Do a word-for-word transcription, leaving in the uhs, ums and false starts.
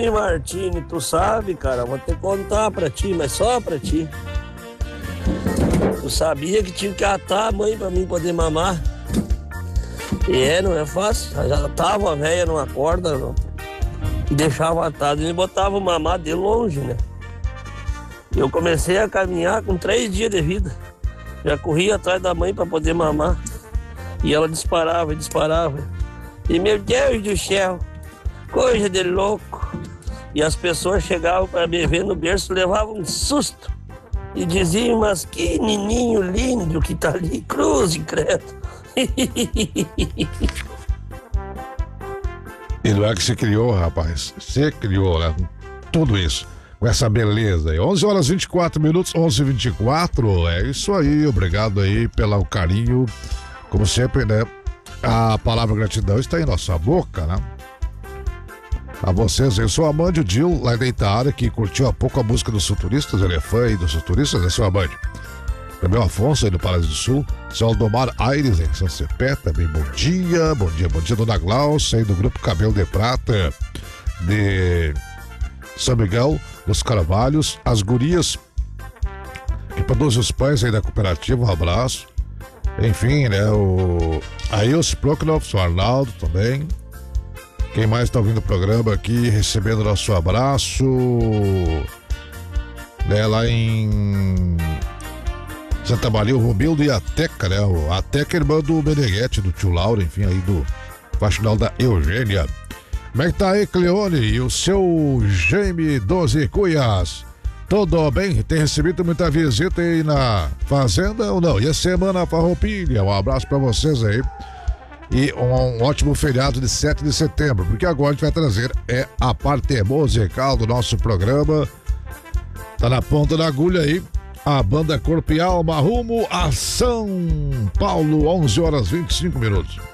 Martini, tu sabe, cara, vou te contar pra ti, mas só pra ti. Tu sabia que tinha que atar a mãe pra mim poder mamar? E é, não é fácil. Já tava a velha numa corda, não. Deixava atado e botava o mamar de longe, né? Eu comecei a caminhar com três dias de vida. Já corria atrás da mãe pra poder mamar. E ela disparava e disparava. E meu Deus do céu, coisa de louco. E as pessoas chegavam para me ver no berço, levavam um susto. E diziam, mas que nininho lindo que tá ali, cruz e credo. E não é que você criou, rapaz. Você criou, né? Tudo isso. Com essa beleza aí. onze horas e vinte e quatro minutos, onze e vinte e quatro. É isso aí. Obrigado aí pelo carinho. Como sempre, né? A palavra gratidão está em nossa boca, né? A vocês, eu sou Amandio Dil, lá da Itaara, que curtiu há pouco a música dos futuristas, ele é fã aí dos futuristas, é seu Amandio. Gabriel Afonso, aí do Paraíso do Sul, seu Aldomar Aires, em São Cepé, também bom dia, bom dia, bom dia, Dona Glaucia, aí do Grupo Cabelo de Prata, de São Miguel, dos Carvalhos, as gurias que produzem os pães aí da cooperativa, um abraço. Enfim, né, o Ailson Proknoff, o Arnaldo também. Quem mais está ouvindo o programa aqui, recebendo nosso abraço, né, lá em Santa Maria, o Romildo e a Teca, né, a Teca é irmã do Meneghetti, do tio Lauro, enfim, aí do faxinal da Eugênia. Como é que tá aí, Cleone, e o seu Jaime doze Cunhas? Tudo bem? Tem recebido muita visita aí na fazenda ou não? E a semana farroupilha, um abraço pra vocês aí. E um, um ótimo feriado de sete de setembro, porque agora a gente vai trazer é a parte musical do nosso programa. Tá na ponta da agulha aí, a banda Corpo e Alma rumo a São Paulo, onze horas e vinte e cinco minutos.